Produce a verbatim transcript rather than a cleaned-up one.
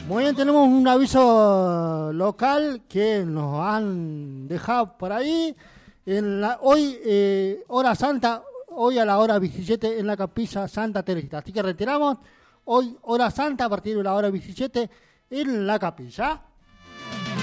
Muy bien, tenemos un aviso local que nos han dejado por ahí. En la, hoy, eh, hora santa, hoy a la hora diecisiete en la capilla Santa Teresita. Así que retiramos hoy, hora santa, a partir de la hora diecisiete en la capilla.